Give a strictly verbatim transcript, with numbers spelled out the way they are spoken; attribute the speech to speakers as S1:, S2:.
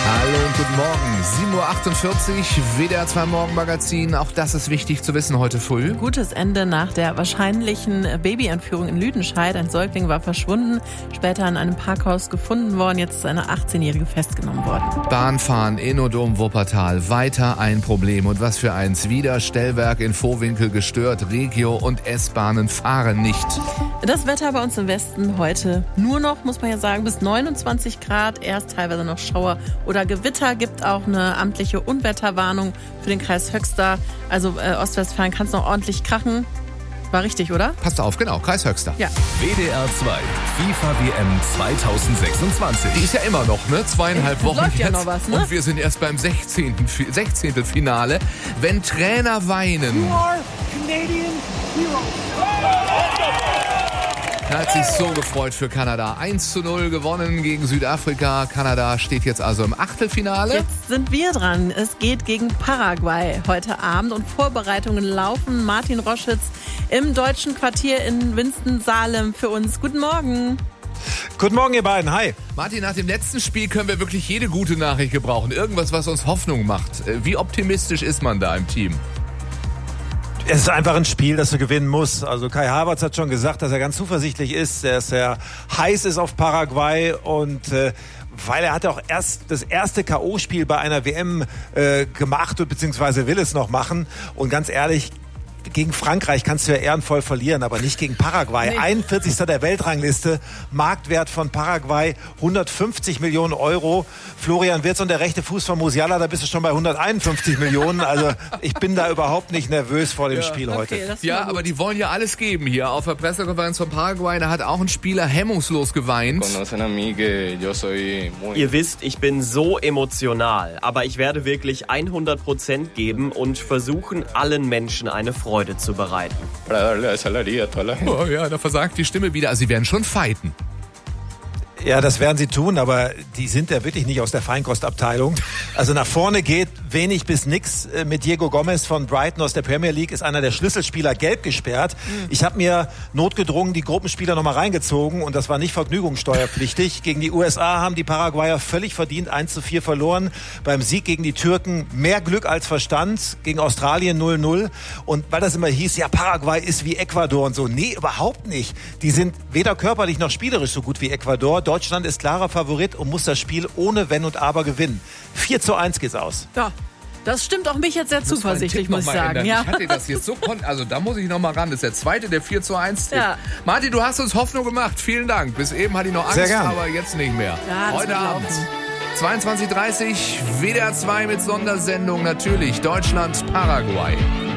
S1: Hallo und guten Morgen. sieben Uhr achtundvierzig, W D R zwei Morgenmagazin. Auch das ist wichtig zu wissen heute früh.
S2: Gutes Ende nach der wahrscheinlichen Babyentführung in Lüdenscheid. Ein Säugling war verschwunden, später in einem Parkhaus gefunden worden. Jetzt ist eine achtzehnjährige festgenommen worden.
S1: Bahnfahren Inodom Wuppertal. Weiter ein Problem. Und was für eins. Wieder Stellwerk in Vohwinkel gestört. Regio und S-Bahnen fahren nicht.
S2: Das Wetter bei uns im Westen heute nur noch, muss man ja sagen, bis neunundzwanzig Grad. Erst teilweise noch Schauer oder Gewitter. Gibt auch eine amtliche Unwetterwarnung für den Kreis Höxter. Also äh, Ostwestfalen kann es noch ordentlich krachen. War richtig, oder?
S1: Passt auf, genau, Kreis Höxter.
S2: Ja.
S3: W D R zwei, FIFA W M zweitausendsechsundzwanzig.
S1: Die ist ja immer noch, ne? Zweieinhalb Wochen
S2: läuft
S1: jetzt.
S2: ja noch was, ne?
S1: Und wir sind erst beim sechzehnten. sechzehnten. Finale. Wenn Trainer weinen.
S4: You are Canadian heroes.
S1: Er hat sich so gefreut für Kanada. eins zu null gewonnen gegen Südafrika. Kanada steht jetzt also im Achtelfinale.
S2: Jetzt sind wir dran. Es geht gegen Paraguay heute Abend und Vorbereitungen laufen. Martin Roschitz im deutschen Quartier in Winston-Salem für uns. Guten Morgen.
S5: Guten Morgen, ihr beiden. Hi.
S1: Martin, nach dem letzten Spiel können wir wirklich jede gute Nachricht gebrauchen. Irgendwas, was uns Hoffnung macht. Wie optimistisch ist man da im Team?
S5: Es ist einfach ein Spiel, das du gewinnen musst. Also Kai Havertz hat schon gesagt, dass er ganz zuversichtlich ist, dass er heiß ist auf Paraguay und äh, weil er hat auch erst das erste K O-Spiel bei einer W M äh, gemacht beziehungsweise will es noch machen. Und ganz ehrlich, gegen Frankreich kannst du ja ehrenvoll verlieren, aber nicht gegen Paraguay. Nee. einundvierzigster der Weltrangliste, Marktwert von Paraguay hundertfünfzig Millionen Euro. Florian Wirtz und der rechte Fuß von Musiala, da bist du schon bei hunderteinundfünfzig Millionen. Also ich bin da überhaupt nicht nervös vor dem
S1: ja.
S5: Spiel
S2: okay,
S5: heute.
S1: Ja, aber die wollen ja alles geben hier. Auf der Pressekonferenz von Paraguay, da hat auch ein Spieler hemmungslos geweint.
S6: Ihr wisst, ich bin so emotional, aber ich werde wirklich hundert Prozent geben und versuchen, allen Menschen eine Freude zu bereiten.
S1: Oh ja, da versagt die Stimme wieder. Also sie werden schon fighten.
S5: Ja, das werden sie tun, aber die sind ja wirklich nicht aus der Feinkostabteilung. Also nach vorne geht wenig bis nix. Mit Diego Gomez von Brighton aus der Premier League ist einer der Schlüsselspieler gelb gesperrt. Ich habe mir notgedrungen die Gruppenspieler nochmal reingezogen und das war nicht vergnügungssteuerpflichtig. Gegen die U S A haben die Paraguayer völlig verdient eins zu vier verloren. Beim Sieg gegen die Türken mehr Glück als Verstand. Gegen Australien null null. Und weil das immer hieß, ja, Paraguay ist wie Ecuador und so. Nee, überhaupt nicht. Die sind weder körperlich noch spielerisch so gut wie Ecuador. Deutschland ist klarer Favorit und muss das Spiel ohne Wenn und Aber gewinnen. vier zu eins geht's aus.
S2: Ja, das stimmt auch mich jetzt sehr zuversichtlich, muss ich sagen. Ja.
S1: Ich hatte das jetzt so kon- also da muss ich noch mal ran. Das ist der zweite, der vier zu eins tippt.
S2: Ja.
S1: Martin, du hast uns Hoffnung gemacht. Vielen Dank. Bis eben hatte ich noch Angst,
S5: Sehr gern.
S1: aber jetzt nicht mehr.
S2: Ja, das
S1: Heute
S2: wird
S1: Abend
S2: laufen.
S1: zweiundzwanzig Uhr dreißig, W D R zwei mit Sondersendung natürlich. Deutschland, Paraguay.